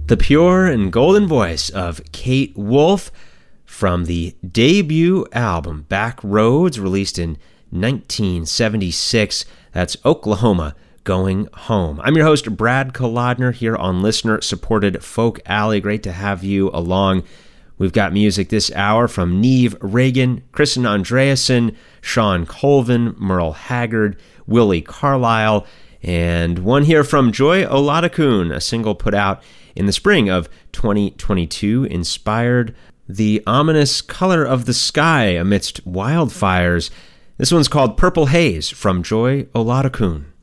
The pure and golden voice of Kate Wolf from the debut album Back Roads, released in 1976. That's Oklahoma Going Home. I'm your host, Brad Kolodner, here on listener-supported Folk Alley. Great to have you along. We've got music this hour from Neve Reagan, Kristen Andreasen, Sean Colvin, Merle Haggard, Willie Carlisle, and one here from Joy Oladokun, a single put out in the spring of 2022, inspired the ominous color of the sky amidst wildfires. This one's called Purple Haze from Joy Oladokun.